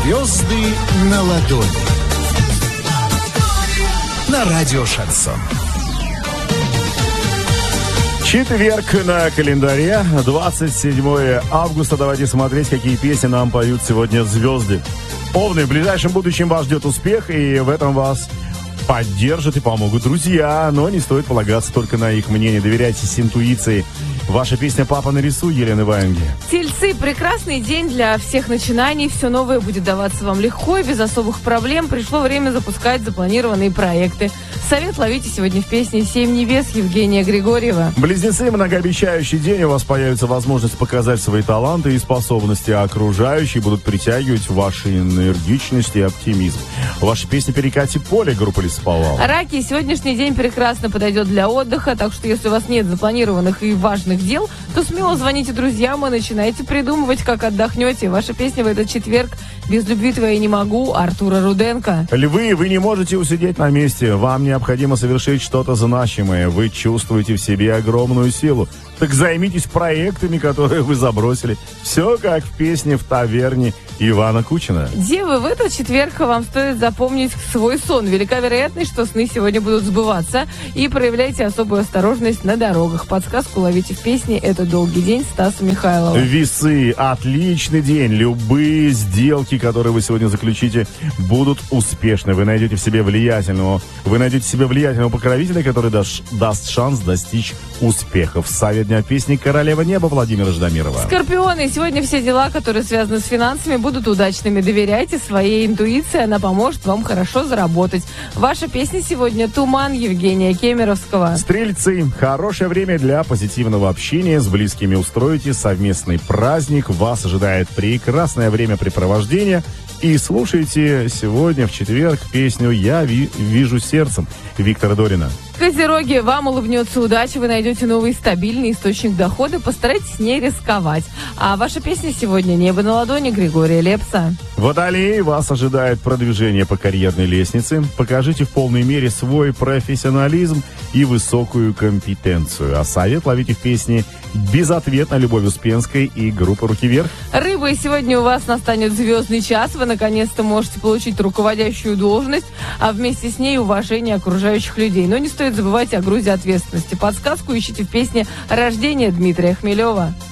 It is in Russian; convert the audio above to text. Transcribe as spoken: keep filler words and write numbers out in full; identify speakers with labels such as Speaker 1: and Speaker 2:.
Speaker 1: Звезды на ладони. На радио «Шансон».
Speaker 2: Четверг на календаре, двадцать седьмое августа. Давайте смотреть, какие песни нам поют сегодня звезды. Овны, в ближайшем будущем вас ждет успех, и в этом вас поддержат и помогут друзья. Но не стоит полагаться только на их мнение. Доверяйтесь интуиции. Ваша песня «Папа нарисуй» Елены Ваенги.
Speaker 3: Тельцы, прекрасный день для всех начинаний. Все новое будет даваться вам легко и без особых проблем. Пришло время запускать запланированные проекты. Совет ловите сегодня в песне «Семь небес» Евгения Григорьева.
Speaker 2: Близнецы, многообещающий день. У вас появится возможность показать свои таланты и способности. А окружающие будут притягивать вашу энергичность и оптимизм. Ваша песня «Перекати поле» группа «Лесоповал».
Speaker 3: Раки, сегодняшний день прекрасно подойдет для отдыха. Так что если у вас нет запланированных и важных дел, то смело звоните друзьям и начинайте придумывать, как отдохнете. Ваша песня в этот четверг «Без любви твоей не могу» Артура Руденко.
Speaker 2: Львы, вы не можете усидеть на месте. Вам необходимо совершить что-то значимое. Вы чувствуете в себе огромную силу. Так займитесь проектами, которые вы забросили. Все как в песне «В таверне» Ивана Кучина.
Speaker 3: Девы, в этот четверг вам стоит запомнить свой сон. Велика вероятность, что сны сегодня будут сбываться. И проявляйте особую осторожность на дорогах. Подсказку ловите в песне «Это долгий день» Стаса Михайлова.
Speaker 2: Весы, отличный день. Любые сделки, которые вы сегодня заключите, будут успешны. Вы найдете в себе влиятельного, вы найдете в себе влиятельного покровителя, который даст, даст шанс достичь успехов. Совет дня песни «Королева неба» Владимира Ждамирова.
Speaker 3: Скорпионы, сегодня все дела, которые связаны с финансами, будут удачными. Доверяйте своей интуиции, она поможет вам хорошо заработать. Ваша песня сегодня «Туман» Евгения Кемеровского.
Speaker 2: Стрельцы, хорошее время для позитивного общения. С близкими устроите совместный праздник. Вас ожидает прекрасное времяпрепровождение. И слушайте сегодня, в четверг, песню «Я ви- вижу сердцем» Виктора Дорина.
Speaker 3: Козероги, вам улыбнется удача, вы найдете новый стабильный источник дохода, постарайтесь не рисковать. А ваша песня сегодня «Небо на ладони» Григория Лепса.
Speaker 2: Водолей, вас ожидает продвижение по карьерной лестнице. Покажите в полной мере свой профессионализм и высокую компетенцию. А совет ловите в песне «Безответно» Любовь Успенской и группа «Руки вверх».
Speaker 3: Рыбы, сегодня у вас настанет звездный час, вы наконец-то можете получить руководящую должность, а вместе с ней уважение окружающих людей. Но не стоит забывать о грузе ответственности. Подсказку ищите в песне «Рождение» Дмитрия Хмелева.